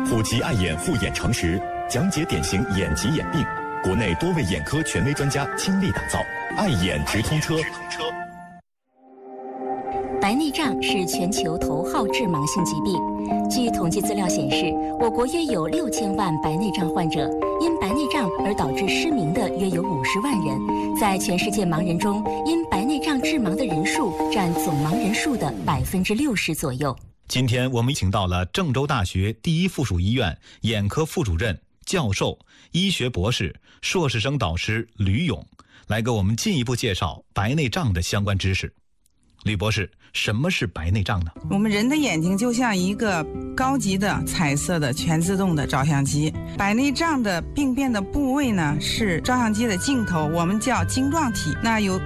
普及爱眼护眼常识，讲解典型眼疾眼病，国内多位眼科权威专家倾力打造，爱眼直通车。 白内障是全球头号致盲性疾病。据统计资料显示，我国约有6000万白内障患者，因白内障而导致失明的约有50万人。在全世界盲人中，因白内障致盲的人数占总盲人数的60%左右。 今天我们请到了郑州大学第一附属医院眼科副主任、教授、医学博士、硕士生导师吕勇，来给我们进一步介绍白内障的相关知识。吕博士，什么是白内障呢？ 我们人的眼睛就像一个高级的彩色的全自动的照相机，白内障的病变的部位呢是照相机的镜头，我们叫晶状体。那有